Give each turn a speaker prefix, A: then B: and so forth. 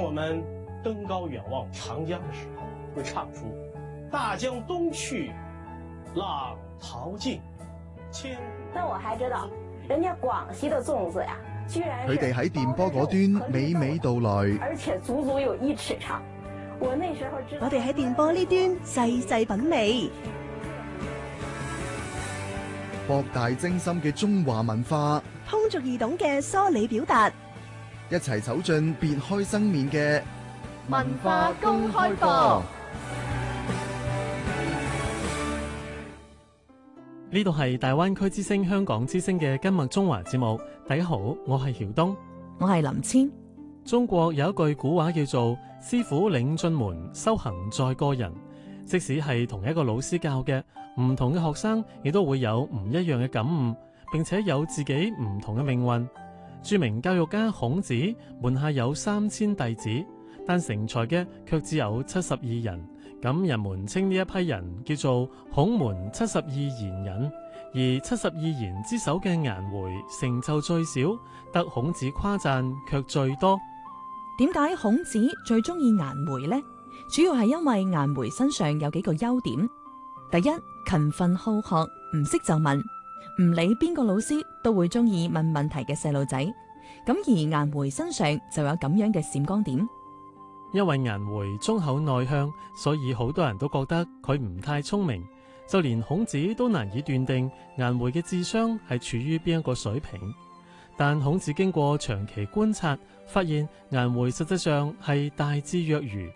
A: 我們登高遠望長江的時候，會唱出大江東去，浪淘盡，千古。
B: 但我還知道，人家廣西的粽子呀，居然
C: 佢哋喺電波嗰端娓娓道來，
B: 而且足足有1尺長。我那時候知道，
D: 我哋喺電波呢端細細品味，
C: 博大精深嘅中華文化，
D: 通俗易懂嘅梳理表達，
C: 一齊走進別開生面嘅
D: 文化公開課。
E: 呢度係大灣區之聲香港之聲嘅今日中華節目。大家好，我係曉東，
D: 我係林千。
E: 中國有一句古話叫做師傅領進門，修行在個人。即使係同一個老師教嘅，唔同嘅學生亦都會有唔一樣嘅感悟，並且有自己唔同嘅命運。著名教育家孔子門下有3000弟子，但成才嘅卻只有72人。咁人們稱呢一批人叫做孔門72賢人，而72賢之首嘅顏回成就最少，得孔子誇讚卻最多。
D: 點解孔子最中意顏回呢？主要係因為顏回身上有幾個優點。第一，勤奮好學，唔識就問，唔理邊個老師都會中意問問題嘅細路仔。咁而顏回身上就有咁樣嘅閃光點。
E: 因為顏回忠厚內向，所以好多人都覺得佢唔太聰明，就連孔子都難以斷定顏回嘅智商係處於邊一個水平。但孔子經過長期觀察，發現顏回實際上係大智若愚，